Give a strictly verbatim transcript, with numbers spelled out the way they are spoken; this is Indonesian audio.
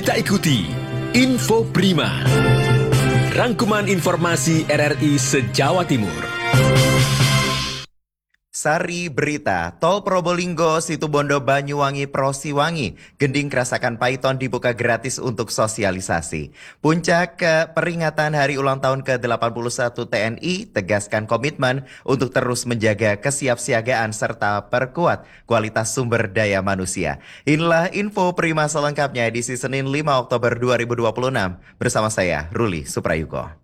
Kita ikuti Info Prima, rangkuman informasi R R I se-Jawa Timur. Sari Berita, Tol Probolinggo, Situbondo, Banyuwangi, Prosiwangi, Gending Krasakan Paiton dibuka gratis untuk sosialisasi. Puncak ke peringatan Hari Ulang Tahun ke delapan puluh satu T N I tegaskan komitmen untuk terus menjaga kesiapsiagaan serta perkuat kualitas sumber daya manusia. Inilah info Prima selengkapnya edisi Senin lima Oktober dua ribu dua puluh enam bersama saya Ruli Suprayuko.